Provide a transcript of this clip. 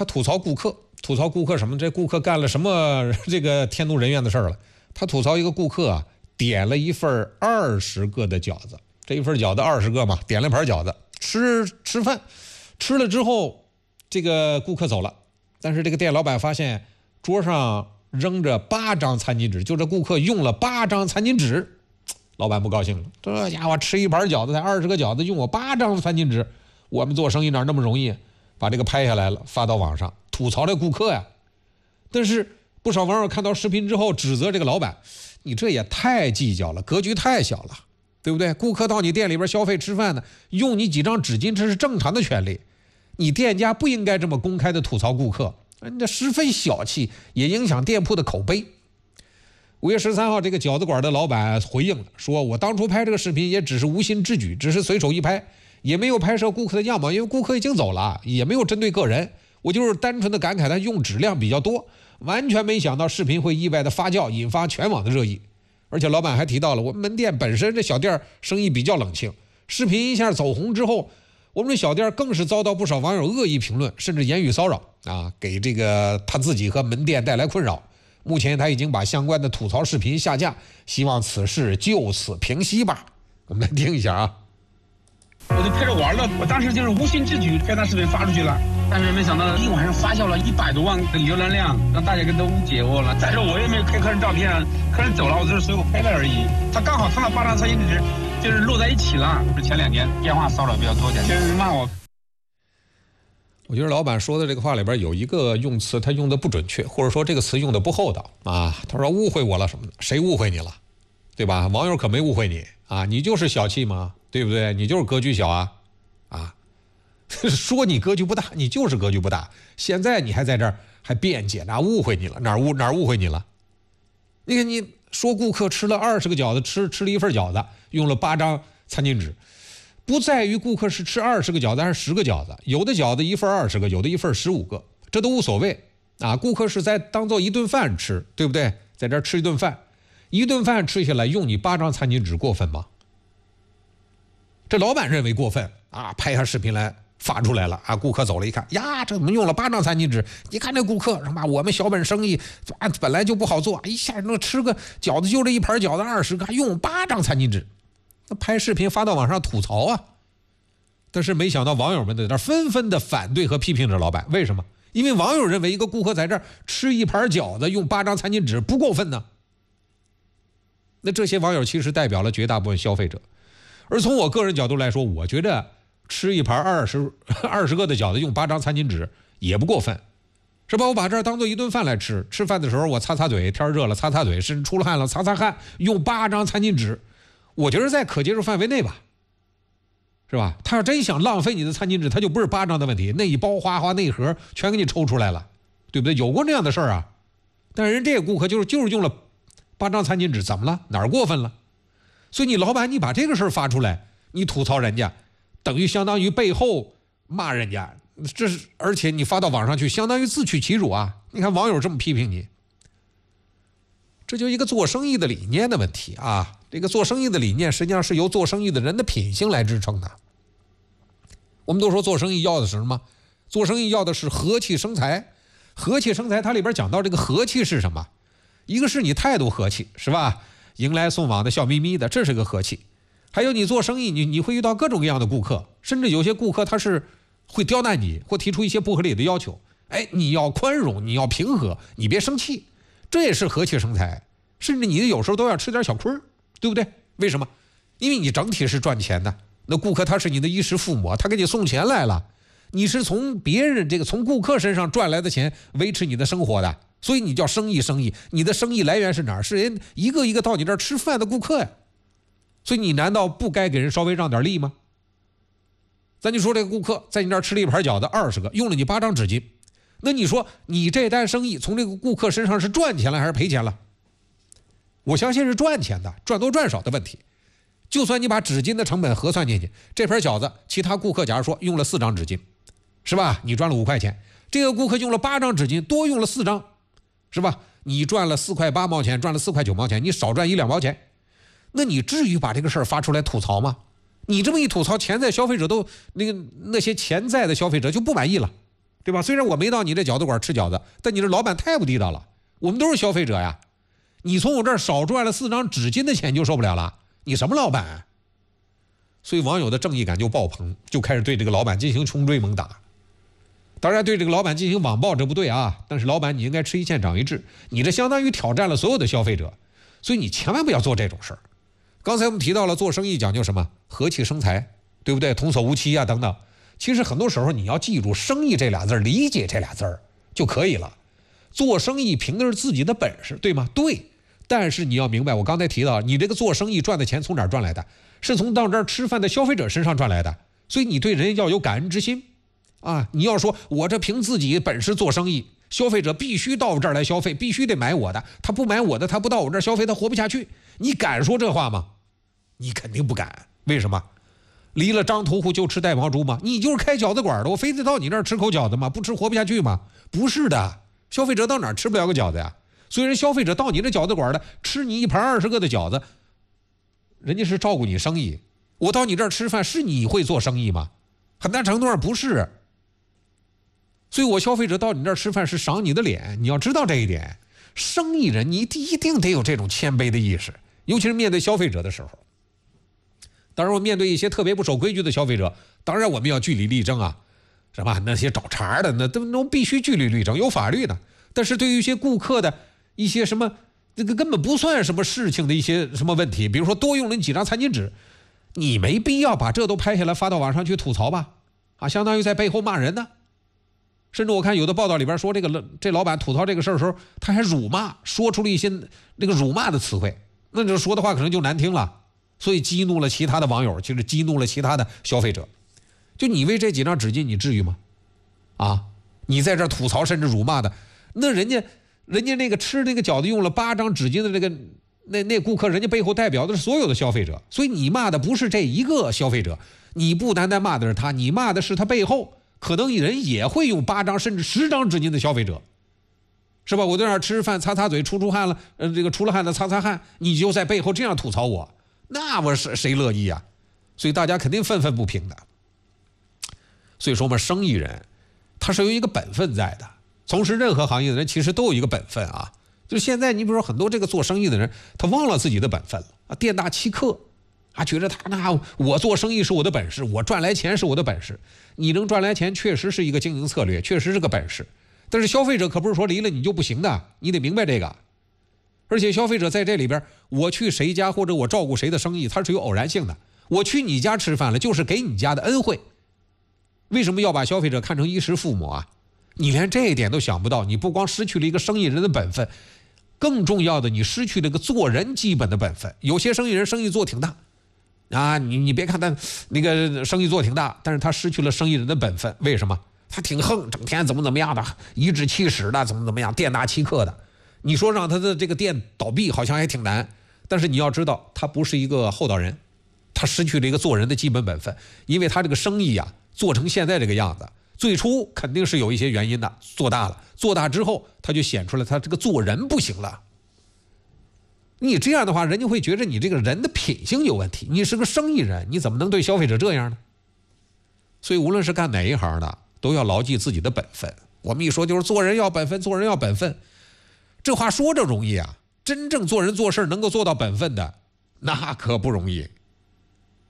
他吐槽顾客，吐槽顾客什么？这顾客干了什么这个天怒人怨的事儿了？他吐槽一个顾客啊，点了一份20个的饺子，这一份饺子20个嘛，点了一盘饺子，吃饭，吃了之后，这个顾客走了，但是这个店老板发现桌上扔着8张餐巾纸，就这顾客用了8张餐巾纸，老板不高兴了，这家伙吃一盘饺子才20个饺子，用我8张餐巾纸，我们做生意哪那么容易？把这个拍下来了，发到网上吐槽这顾客呀。但是不少网友看到视频之后指责这个老板，你这也太计较了，格局太小了，对不对？顾客到你店里边消费吃饭呢，用你几张纸巾这是正常的权利，你店家不应该这么公开的吐槽顾客，你这十分小气，也影响店铺的口碑。5月13号，这个饺子馆的老板回应了，说我当初拍这个视频也只是无心之举，只是随手一拍，也没有拍摄顾客的样貌，因为顾客已经走了，也没有针对个人，我就是单纯的感慨他用纸量比较多，完全没想到视频会意外的发酵，引发全网的热议。而且老板还提到了，我们门店本身这小店生意比较冷清，视频一下走红之后，我们这小店更是遭到不少网友恶意评论，甚至言语骚扰啊，给这个他自己和门店带来困扰。目前他已经把相关的吐槽视频下架，希望此事就此平息吧。我们来听一下啊。 我就拍着玩了，我当时就是无心之举，拍那视频发出去了，但是没想到一晚上发酵了100多万的浏览量，让大家都误解我了。但是我也没有开客人照片，客人走了，我只是随口拍了而已。他刚好他那8张餐巾纸就是摞在一起了。前2年电话骚扰比较多点，人骂我。 我觉得老板说的这个话里边有一个用词他用的不准确，或者说这个词用的不厚道啊。他说误会我了什么的，谁误会你了？对吧？网友可没误会你啊，你就是小气嘛，对不对？你就是格局小啊，说你格局不大，你就是格局不大。现在你还在这儿还辩解，哪误会你了？哪误会你了？你看你说顾客吃了20个饺子，吃了一份饺子，用了8张餐巾纸。不在于顾客是吃20个饺子还是10个饺子，有的饺子一份20个，有的一份15个，这都无所谓啊。顾客是在当做一顿饭吃，对不对？在这儿吃一顿饭，一顿饭吃下来用你8张餐巾纸过分吗？这老板认为过分啊，拍下视频来发出来了啊。顾客走了一看呀，这怎么用了8张餐巾纸？你看这顾客什么，我们小本生意本来就不好做，一下能吃个饺子就这一盘饺子20个，还用8张餐巾纸。拍视频发到网上吐槽啊，但是没想到网友们在这纷纷的反对和批评着老板。为什么？因为网友认为一个顾客在这儿吃一盘饺子用8张餐巾纸不过分呢。那这些网友其实代表了绝大部分消费者，而从我个人角度来说，我觉得吃一盘20个的饺子用8张餐巾纸也不过分，是吧？我把这儿当做一顿饭来吃，吃饭的时候我擦擦嘴，天热了擦擦嘴，甚至出了汗了擦擦汗，用8张餐巾纸。我觉得在可接受范围内吧，是吧？他要真想浪费你的餐巾纸，他就不是8张的问题，那一包花那一盒全给你抽出来了，对不对？有过这样的事儿啊。但是人这个顾客就是用了8张餐巾纸，怎么了？哪儿过分了？所以你老板你把这个事儿发出来，你吐槽人家，等于相当于背后骂人家，这是而且你发到网上去，相当于自取其辱啊！你看网友这么批评你。这就一个做生意的理念的问题啊！这个做生意的理念实际上是由做生意的人的品性来支撑的。我们都说做生意要的是什么？做生意要的是和气生财。和气生财，它里边讲到这个和气是什么？一个是你态度和气，是吧？迎来送往的笑眯眯的，这是个和气。还有你做生意，你会遇到各种各样的顾客，甚至有些顾客他是会刁难你，或提出一些不合理的要求。哎，你要宽容，你要平和，你别生气。这也是和气生财，甚至你有时候都要吃点小亏，对不对？为什么？因为你整体是赚钱的，那顾客他是你的衣食父母，他给你送钱来了，你是从别人从顾客身上赚来的钱维持你的生活的，所以你叫生意，你的生意来源是哪儿？是人一个一个到你这儿吃饭的顾客呀，所以你难道不该给人稍微让点利吗？咱就说这个顾客在你这儿吃了一盘饺子20个，用了你8张纸巾。那你说你这单生意从这个顾客身上是赚钱了还是赔钱了？我相信是赚钱的，赚多赚少的问题。就算你把纸巾的成本核算进去，这盘饺子其他顾客假如说用了4张纸巾，是吧？你赚了5块钱，这个顾客用了8张纸巾，多用了4张，是吧？你赚了4块8毛钱，赚了4块9毛钱，你少赚1-2毛钱，那你至于把这个事儿发出来吐槽吗？你这么一吐槽，潜在消费者都那些潜在的消费者就不满意了。 对吧？虽然我没到你这饺子馆吃饺子，但你这老板太不地道了。我们都是消费者呀，你从我这儿少赚了4张纸巾的钱就受不了了，你什么老板？所以网友的正义感就爆棚，就开始对这个老板进行穷追猛打。当然对这个老板进行网暴这不对啊，但是老板你应该吃一堑长一智，你这相当于挑战了所有的消费者，所以你千万不要做这种事儿。刚才我们提到了做生意讲究什么？和气生财，对不对？童叟无欺啊等等。其实很多时候你要记住生意这俩字，理解这俩字就可以了。做生意凭的是自己的本事，对吗？对。但是你要明白，我刚才提到，你这个做生意赚的钱从哪儿赚来的？是从到这儿吃饭的消费者身上赚来的。所以你对人要有感恩之心啊！你要说我这凭自己本事做生意，消费者必须到我这儿来消费，必须得买我的，他不买我的，他不到我这儿消费，他活不下去。你敢说这话吗？你肯定不敢。为什么？离了张屠户就吃带毛猪吗？你就是开饺子馆的，我非得到你那儿吃口饺子吗？不吃活不下去吗？不是的，消费者到哪儿吃不了个饺子呀？虽然消费者到你这饺子馆的吃你一盘20个的饺子，人家是照顾你生意。我到你这儿吃饭，是你会做生意吗？很大程度上不是。所以我消费者到你这儿吃饭是赏你的脸，你要知道这一点。生意人你一定得有这种谦卑的意识，尤其是面对消费者的时候。当然我面对一些特别不守规矩的消费者，当然我们要据理力争啊，是吧？那些找茬的那都必须据理力争，有法律的。但是对于一些顾客的一些什么这个根本不算什么事情的一些什么问题，比如说多用了你几张餐巾纸，你没必要把这都拍下来发到网上去吐槽吧？啊，相当于在背后骂人呢。甚至我看有的报道里边说，这老板吐槽这个事儿的时候，他还辱骂，说出了一些那个辱骂的词汇，那这说的话可能就难听了。所以激怒了其他的网友，就是激怒了其他的消费者。就你为这几张纸巾，你至于吗？啊，你在这吐槽甚至辱骂的，那人家那个吃那个饺子用了8张纸巾的这个那顾客，人家背后代表的是所有的消费者。所以你骂的不是这一个消费者，你不单单骂的是他，你骂的是他背后可能人也会用8张甚至10张纸巾的消费者，是吧？我在那儿吃饭擦擦嘴出汗了，这个出了汗的擦擦汗，你就在背后这样吐槽我。那我是谁乐意啊？所以大家肯定愤愤不平的。所以说嘛，生意人他是有一个本分在的，从事任何行业的人其实都有一个本分啊。就是现在你比如说很多这个做生意的人，他忘了自己的本分了啊，店大欺客啊，觉得我做生意是我的本事，我赚来钱是我的本事。你能赚来钱确实是一个经营策略，确实是个本事，但是消费者可不是说离了你就不行的，你得明白这个。而且消费者在这里边，我去谁家或者我照顾谁的生意，它是有偶然性的。我去你家吃饭了，就是给你家的恩惠。为什么要把消费者看成衣食父母啊？你连这一点都想不到，你不光失去了一个生意人的本分，更重要的，你失去了个做人基本的本分。有些生意人生意做挺大啊，你别看他那个生意做挺大，但是他失去了生意人的本分。为什么？他挺横，整天怎么样的，颐指气使的，怎么样，店大欺客的。你说让他的这个店倒闭好像还挺难，但是你要知道他不是一个厚道人，他失去了一个做人的基本本分。因为他这个生意啊做成现在这个样子，最初肯定是有一些原因的，做大了，做大之后他就显出来他这个做人不行了。你这样的话，人家会觉得你这个人的品性有问题，你是个生意人，你怎么能对消费者这样呢？所以无论是干哪一行的，都要牢记自己的本分。我们一说就是做人要本分，做人要本分，这话说着容易啊，真正做人做事能够做到本分的，那可不容易。